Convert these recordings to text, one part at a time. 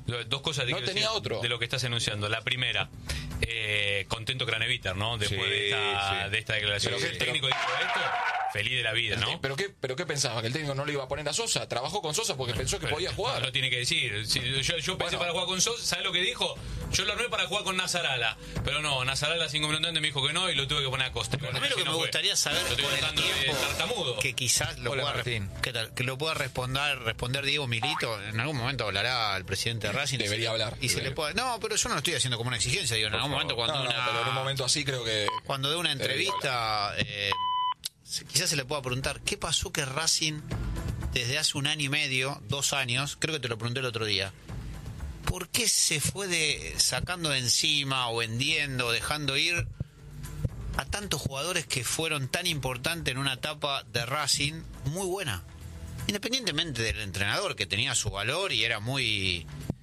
Dos cosas No tenía otro. de lo que estás enunciando. La primera, contento Craneviter, ¿no? Después de esta declaración. Pero Si el técnico dijo esto, feliz de la vida, ¿no? ¿Pero qué pensaba? ¿Que el técnico no le iba a poner a Sosa? Trabajó con Sosa porque pensó que podía jugar. No lo tiene que decir. Si yo pensé para jugar con Sosa, ¿sabes lo que dijo? Yo lo armé para jugar con Nazarala. Pero no, Nazarala 5 minutos antes me dijo que no y lo tuve que poner a Costa. Lo primero que me gustaría saber por el tiempo, que quizás lo pueda responder Diego Milito. En algún momento hablará el presidente de Racing. Debería hablar. Y se le puede... No, pero yo no lo estoy haciendo como una exigencia. Digo, en algún momento cuando pero en un momento así creo que... Cuando dé una entrevista, quizás se le pueda preguntar, ¿qué pasó que Racing, desde hace 1 año y medio, 2 años, creo que te lo pregunté el otro día, ¿por qué se fue sacando de encima o vendiendo, dejando ir a tantos jugadores que fueron tan importantes en una etapa de Racing muy buena? Independientemente del entrenador, que tenía su valor y era muy...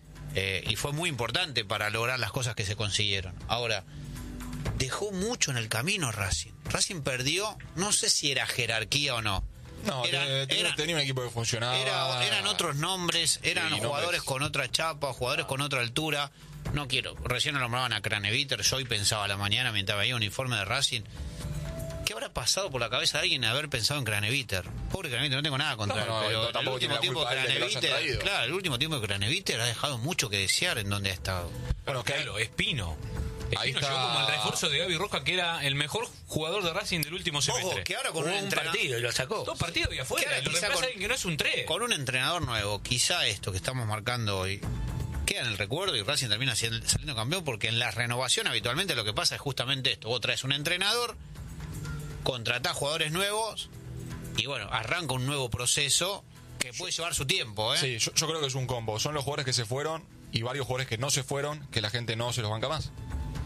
y fue muy importante para lograr las cosas que se consiguieron. Ahora, dejó mucho en el camino Racing. Racing perdió, no sé si era jerarquía o no. No, tenía un equipo que funcionaba. Eran otros nombres, eran jugadores con otra chapa, jugadores con otra altura. No quiero, recién nombraban a Craneviter, yo hoy pensaba a la mañana mientras veía un uniforme de Racing, ¿qué habrá pasado por la cabeza de alguien haber pensado en Craneviter? Pobre Craneviter, no tengo nada contra él, pero el último tiempo Craneviter, claro, el último tiempo de Craneviter ha dejado mucho que desear en donde ha estado. Bueno, claro, Espino Ahí llegó como el refuerzo de Gaby Roja, que era el mejor jugador de Racing del último semestre. Ojo, que ahora con un partido y lo sacó. 2 partidos y afuera. Lo reemplaza alguien que no es un 3. Con un entrenador nuevo, quizá esto que estamos marcando hoy queda en el recuerdo y Racing termina saliendo campeón, porque en la renovación habitualmente lo que pasa es justamente esto. Vos traes un entrenador, contratás jugadores nuevos y bueno, arranca un nuevo proceso que puede llevar su tiempo, ¿eh? Sí, yo creo que es un combo. Son los jugadores que se fueron y varios jugadores que no se fueron, que la gente no se los banca más.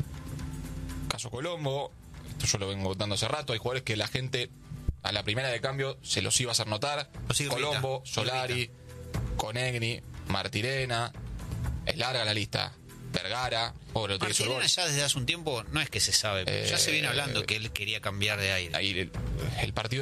Caso Colombo, esto yo lo vengo votando hace rato. Hay jugadores que la gente a la primera de cambio se los iba a hacer notar. Colombo, Solari, Conegni, Martirena, es larga la lista. Vergara, pobre Martirena ya desde hace un tiempo no es que se sabe, ya se viene hablando que él quería cambiar de aire. Ahí el partido